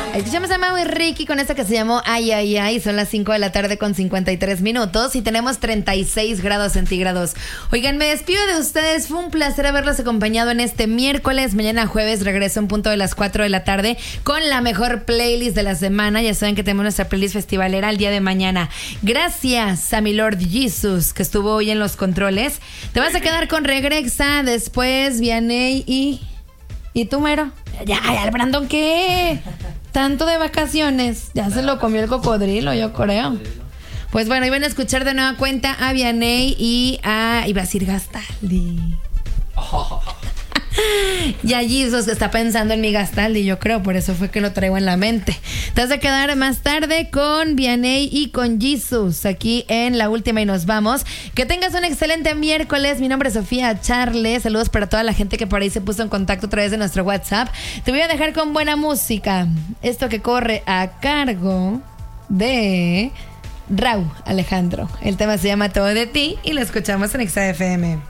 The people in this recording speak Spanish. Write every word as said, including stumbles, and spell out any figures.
Escuchamos a Mau y Ricky con esta que se llamó Ay, Ay, Ay. Son las cinco de la tarde con cincuenta y tres minutos y tenemos treinta y seis grados centígrados. Oigan, me despido de ustedes. Fue un placer haberlos acompañado en este miércoles. Mañana jueves regreso en punto de las cuatro de la tarde con la mejor playlist de la semana. Ya saben que tenemos nuestra playlist festivalera el día de mañana. Gracias a mi Lord Jesus que estuvo hoy en los controles. Te vas a quedar con Regrexa, después Vianney y... ¿Y tú, Mero? Ya, ya, el Brandon, ¿qué? Tanto de vacaciones. Ya se lo comió el cocodrilo, yo creo. Pues bueno, iban a escuchar de nueva cuenta a Vianney y a... Iba a decir Gastaldi. Oh. Y a Jesus que está pensando en mi Gastaldi, yo creo, por eso fue que lo traigo en la mente. Te vas a quedar más tarde con Vianney y con Jesus aquí en La Última y nos vamos. Que tengas un excelente miércoles. Mi nombre es Sofía Charles. Saludos para toda la gente que por ahí se puso en contacto a través de nuestro WhatsApp. Te voy a dejar con buena música. Esto que corre a cargo de Rauw Alejandro. El tema se llama Todo de ti y lo escuchamos en Exa F M.